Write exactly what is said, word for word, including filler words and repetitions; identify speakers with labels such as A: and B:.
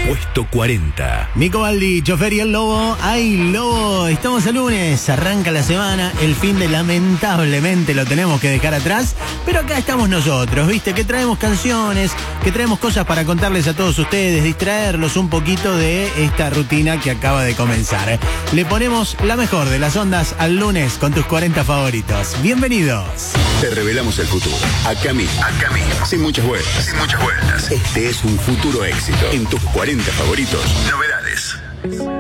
A: Puesto cuarenta.
B: Nico Baldi, chofer y el lobo. ¡Ay, lobo! Estamos el lunes, arranca la semana. El fin de lamentablemente lo tenemos que dejar atrás. Pero acá estamos nosotros, ¿viste? Que traemos canciones, que traemos cosas para contarles a todos ustedes, distraerlos un poquito de esta rutina que acaba de comenzar. Le ponemos la mejor de las ondas al lunes con tus cuarenta favoritos. Bienvenidos.
A: Te revelamos el futuro. Acá mismo. Acá mismo. Sin muchas vueltas. Sin muchas vueltas. Este es un futuro éxito. En tus cuarenta favoritos. Novedades.